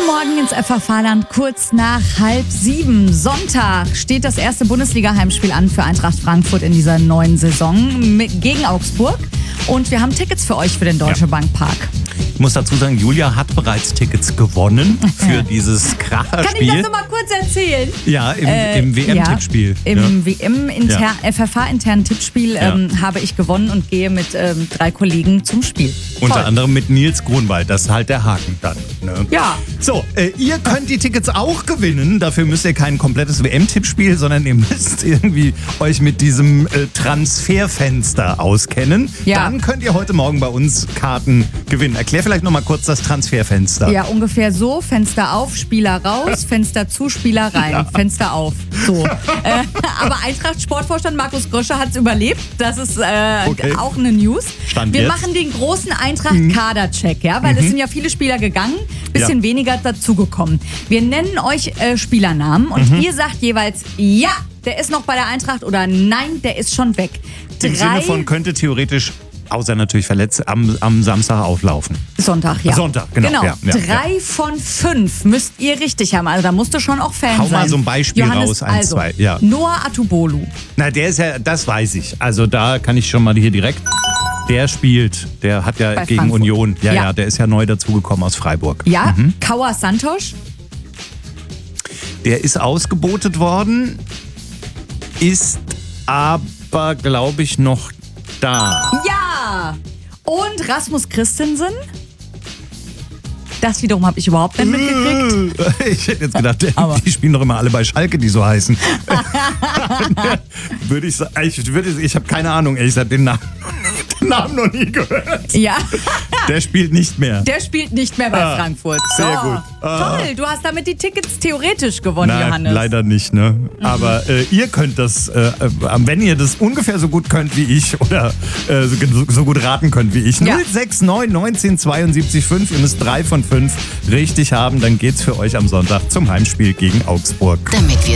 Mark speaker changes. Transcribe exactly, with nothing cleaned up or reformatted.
Speaker 1: Guten Morgen ins F V-Land, kurz nach halb sieben. Sonntag steht das erste Bundesliga-Heimspiel an für Eintracht Frankfurt in dieser neuen Saison mit, gegen Augsburg. Und wir haben Tickets für euch für den Deutsche
Speaker 2: Ja.
Speaker 1: Bank Park.
Speaker 2: Ich muss dazu sagen, Julia hat bereits Tickets gewonnen für dieses
Speaker 1: Kann ich
Speaker 2: Kracherspiel.
Speaker 1: das noch mal kurz erzählen?
Speaker 2: Ja, im,
Speaker 1: Äh,
Speaker 2: im W M-Tippspiel.
Speaker 1: Ja, Im
Speaker 2: Ja.
Speaker 1: W M-intern, F F H-internen Tippspiel
Speaker 2: Ja.
Speaker 1: ähm, habe ich gewonnen und gehe mit ähm, drei Kollegen zum Spiel.
Speaker 2: Unter
Speaker 1: Toll.
Speaker 2: anderem mit Nils Grunwald. Das ist halt der Haken dann. Ne?
Speaker 1: Ja.
Speaker 2: So, äh, ihr könnt die Tickets auch gewinnen. Dafür müsst ihr kein komplettes W M-Tippspiel, sondern ihr müsst irgendwie euch mit diesem äh, Transferfenster auskennen.
Speaker 1: Ja.
Speaker 2: Dann könnt ihr heute Morgen bei uns Karten gewinnen. Erklär vielleicht noch mal kurz das Transferfenster.
Speaker 1: Ja, ungefähr so. Fenster auf, Spieler raus, Fenster zu, Spieler rein.
Speaker 2: Ja.
Speaker 1: Fenster auf. So. äh, aber Eintracht-Sportvorstand Markus Gröscher hat es überlebt. Das ist äh,
Speaker 2: Okay.
Speaker 1: auch eine News.
Speaker 2: Stand
Speaker 1: Wir
Speaker 2: jetzt.
Speaker 1: machen den großen Eintracht-Kader-Check, ja, weil es sind ja viele Spieler gegangen, bisschen
Speaker 2: Ja.
Speaker 1: weniger dazugekommen. Wir nennen euch äh, Spielernamen und
Speaker 2: Mhm.
Speaker 1: ihr sagt jeweils, ja, der ist noch bei der Eintracht oder nein, der ist schon weg.
Speaker 2: Im Sinne von könnte theoretisch, außer natürlich verletzt, am, am Samstag auflaufen.
Speaker 1: Sonntag, ja.
Speaker 2: Sonntag, genau, ja, ja,
Speaker 1: Drei von fünf müsst ihr richtig haben. Also da musst du schon auch Fan
Speaker 2: Hau
Speaker 1: sein.
Speaker 2: mal so ein Beispiel
Speaker 1: Johannes,
Speaker 2: raus, eins,
Speaker 1: also,
Speaker 2: zwei, ja.
Speaker 1: Noah Atubolu.
Speaker 2: Na, der ist ja, das weiß ich. Also da kann ich schon mal hier direkt. Der spielt, der hat ja
Speaker 1: Bei
Speaker 2: gegen
Speaker 1: Frankfurt.
Speaker 2: Union, ja,
Speaker 1: Ja.
Speaker 2: ja, der ist ja neu dazugekommen aus Freiburg.
Speaker 1: Ja, Kaua Santos.
Speaker 2: Der ist ausgebotet worden, ist aber, glaube ich, noch da.
Speaker 1: Ja! Und Rasmus Christensen. Das wiederum habe ich überhaupt nicht mitgekriegt.
Speaker 2: Ich hätte jetzt gedacht,
Speaker 1: Aber-
Speaker 2: die spielen doch immer alle bei Schalke, die so heißen. würde ich sagen, ich, würde, ich habe keine Ahnung, ehrlich gesagt, den Namen, den Namen noch nie gehört.
Speaker 1: Ja,
Speaker 2: Der spielt nicht mehr.
Speaker 1: der spielt nicht mehr bei
Speaker 2: Ah,
Speaker 1: Frankfurt. So.
Speaker 2: sehr gut. Ah.
Speaker 1: Toll, du hast damit die Tickets theoretisch gewonnen,
Speaker 2: Na,
Speaker 1: Johannes.
Speaker 2: leider nicht, ne? Aber äh, ihr könnt das, äh, äh, wenn ihr das ungefähr so gut könnt wie ich oder äh, so, so gut raten könnt wie ich.
Speaker 1: Ja.
Speaker 2: null sechs neun neunzehn zweiundsiebzig fünf. Ihr müsst drei von fünf richtig haben, dann geht's für euch am Sonntag zum Heimspiel gegen Augsburg.
Speaker 3: Damit wir